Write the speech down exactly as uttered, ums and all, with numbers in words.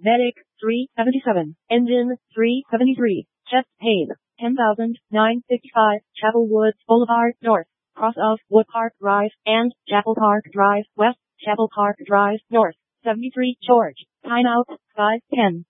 Medic, three seventy-seven. Engine, three seventy-three. Chest pain, ten thousand nine hundred fifty-five. Chapel Woods Boulevard, North. Cross of Wood Park Drive and Chapel Park Drive, West. Chapel Park Drive, North. seventy-three George. Timeout, five ten.